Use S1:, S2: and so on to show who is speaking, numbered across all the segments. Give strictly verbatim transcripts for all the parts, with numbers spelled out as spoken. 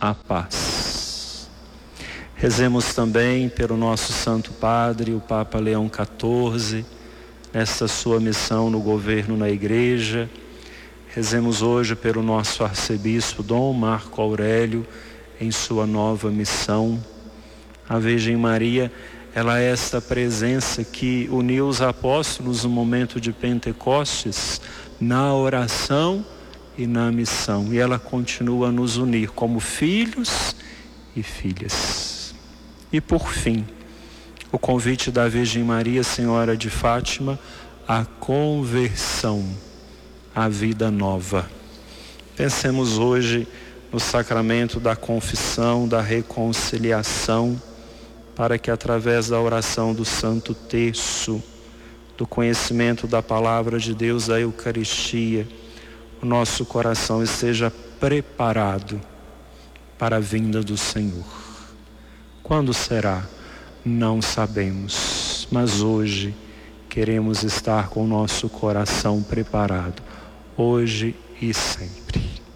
S1: a paz. Rezemos também pelo nosso Santo Padre, o Papa Leão quatorze, nesta sua missão no governo na Igreja. Rezemos hoje pelo nosso arcebispo Dom Marco Aurélio, em sua nova missão. A Virgem Maria, ela é esta presença que uniu os apóstolos no momento de Pentecostes, na oração e na missão. E ela continua a nos unir como filhos e filhas. E por fim, o convite da Virgem Maria, Senhora de Fátima, à conversão, à vida nova. Pensemos hoje no sacramento da confissão, da reconciliação, para que através da oração do Santo Terço, do conhecimento da Palavra de Deus, da Eucaristia, o nosso coração esteja preparado para a vinda do Senhor. Quando será? Não sabemos, mas hoje queremos estar com o nosso coração preparado, hoje e sempre.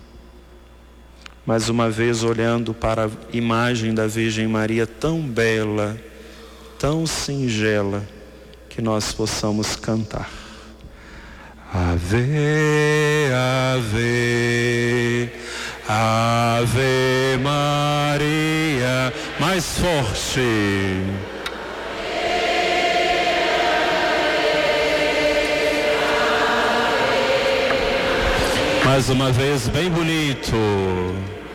S1: Mais uma vez, olhando para a imagem da Virgem Maria tão bela, tão singela, que nós possamos cantar. Ave, ave, Ave Maria. Mais forte. Mais uma vez, bem bonito.